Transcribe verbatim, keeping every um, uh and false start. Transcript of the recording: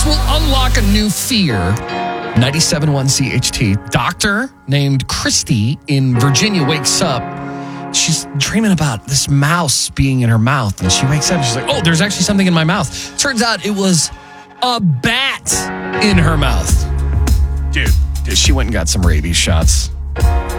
This will unlock a new fear. ninety-seven point one C H T. Doctor named Christy in Virginia wakes up. She's dreaming about this mouse being in her mouth. And she wakes up and she's like, oh, there's actually something in my mouth. Turns out it was a bat in her mouth. Dude, dude she went and got some rabies shots.